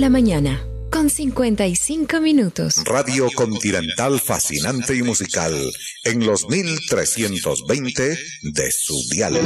la mañana, con 55 minutos. Radio Continental fascinante y musical en los 1320 de su dial.